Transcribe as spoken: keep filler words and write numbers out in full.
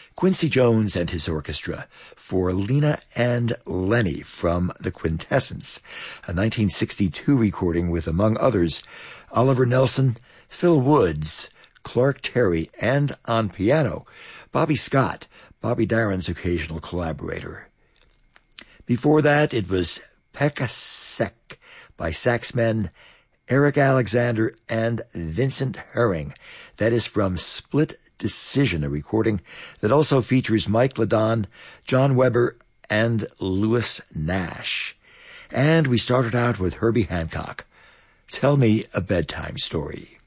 Quincy Jones and his orchestra for Lena and Lenny from The Quintessence, a nineteen sixty-two recording with, among others, Oliver Nelson, Phil Woods, Clark Terry, and on piano, Bobby Scott, Bobby Darin's occasional collaborator. Before that, it was Pekka Sek by saxmen Eric Alexander and Vincent Herring. That is from Split Decision, a recording that also features Mike Ladon, John Weber, and Louis Nash. And we started out with Herbie Hancock. Tell Me a Bedtime Story.